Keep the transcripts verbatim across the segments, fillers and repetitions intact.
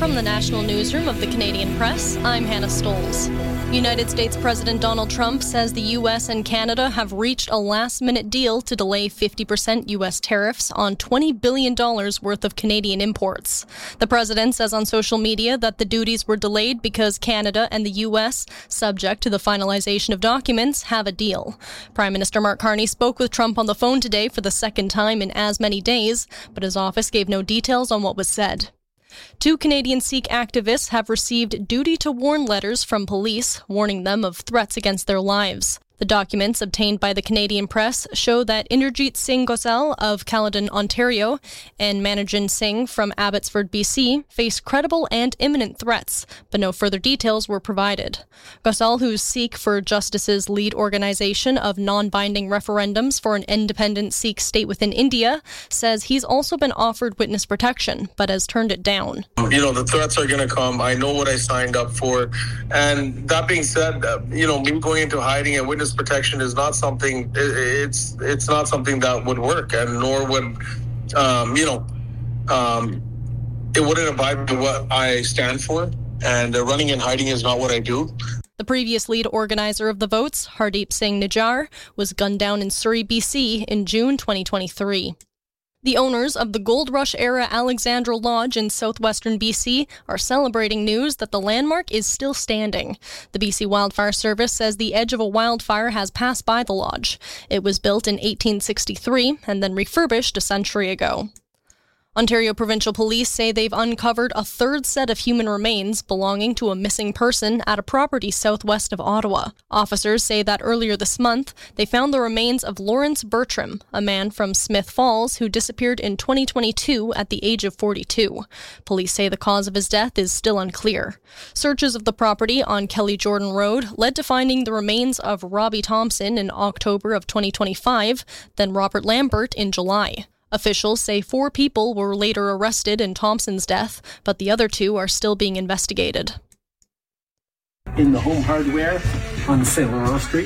From the National Newsroom of the Canadian Press, I'm Hannah Stolz. United States President Donald Trump says the U S and Canada have reached a last-minute deal to delay fifty percent U S tariffs on twenty billion dollars worth of Canadian imports. The president says on social media that the duties were delayed because Canada and the U S, subject to the finalization of documents, have a deal. Prime Minister Mark Carney spoke with Trump on the phone today for the second time in as many days, but his office gave no details on what was said. Two Canadian Sikh activists have received duty-to-warn letters from police, warning them of threats against their lives. The documents obtained by the Canadian Press show that Inderjeet Singh Gosal of Caledon, Ontario, and Manojin Singh from Abbotsford, B C, face credible and imminent threats, but no further details were provided. Gosal, who's Sikh for Justice's lead organization of non-binding referendums for an independent Sikh state within India, says he's also been offered witness protection, but has turned it down. You know, the threats are going to come. I know what I signed up for. And that being said, uh, you know, me going into hiding and witness protection is not something, it's it's not something that would work, and nor would, um, you know, um, it wouldn't abide by what I stand for, and uh, running and hiding is not what I do. The previous lead organizer of the votes, Hardeep Singh Nijjar, was gunned down in Surrey, B C in June twenty twenty-three. The owners of the Gold Rush-era Alexandra Lodge in southwestern B C are celebrating news that the landmark is still standing. The B C Wildfire Service says the edge of a wildfire has passed by the lodge. It was built in eighteen sixty-three and then refurbished a century ago. Ontario Provincial Police say they've uncovered a third set of human remains belonging to a missing person at a property southwest of Ottawa. Officers say that earlier this month, they found the remains of Lawrence Bertram, a man from Smith Falls who disappeared in twenty twenty-two at the age of forty-two. Police say the cause of his death is still unclear. Searches of the property on Kelly Jordan Road led to finding the remains of Robbie Thompson in October of twenty twenty-five, then Robert Lambert in July. Officials say four people were later arrested in Thompson's death, but the other two are still being investigated. In the Home Hardware on Saint Laurent Street.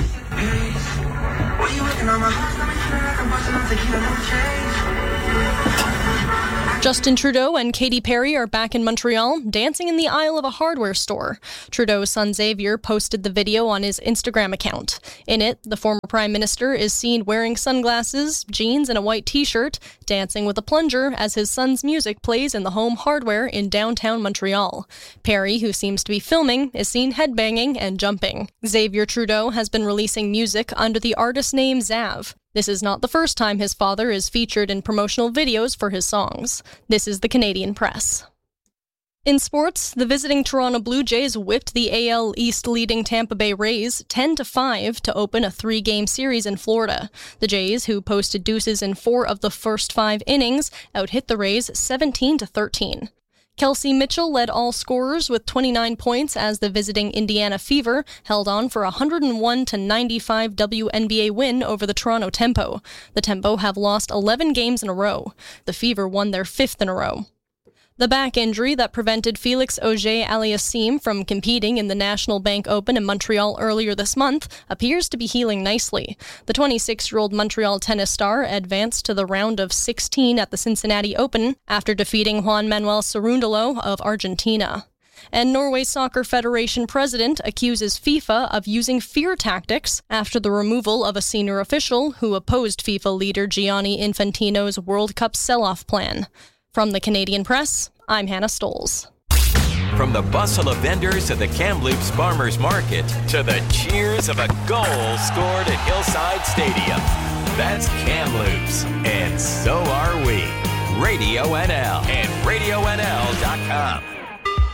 Justin Trudeau and Katy Perry are back in Montreal, dancing in the aisle of a hardware store. Trudeau's son Xavier posted the video on his Instagram account. In it, the former Prime Minister is seen wearing sunglasses, jeans, and a white t-shirt, dancing with a plunger as his son's music plays in the Home Hardware in downtown Montreal. Perry, who seems to be filming, is seen headbanging and jumping. Xavier Trudeau has been releasing music under the artist name Zav. This is not the first time his father is featured in promotional videos for his songs. This is the Canadian Press. In sports, the visiting Toronto Blue Jays whipped the A L East leading Tampa Bay Rays ten to five to open a three-game series in Florida. The Jays, who posted deuces in four of the first five innings, outhit the Rays seventeen to thirteen. Kelsey Mitchell led all scorers with twenty-nine points as the visiting Indiana Fever held on for a one oh one to ninety-five W N B A win over the Toronto Tempo. The Tempo have lost eleven games in a row. The Fever won their fifth in a row. The back injury that prevented Felix Auger-Aliassime from competing in the National Bank Open in Montreal earlier this month appears to be healing nicely. The twenty-six-year-old Montreal tennis star advanced to the round of sixteen at the Cincinnati Open after defeating Juan Manuel Cerundolo of Argentina. And Norway Soccer Federation president accuses FIFA of using fear tactics after the removal of a senior official who opposed FIFA leader Gianni Infantino's World Cup sell-off plan. From the Canadian Press, I'm Hannah Stolz. From the bustle of vendors to the Kamloops Farmers Market to the cheers of a goal scored at Hillside Stadium. That's Kamloops, and so are we. Radio N L and radio N L dot com.